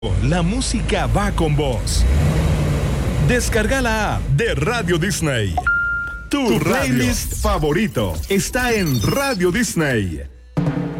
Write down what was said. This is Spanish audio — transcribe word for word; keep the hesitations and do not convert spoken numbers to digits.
La música va con vos. Descarga la app de Radio Disney. Tu, tu playlist favorito está en Radio Disney.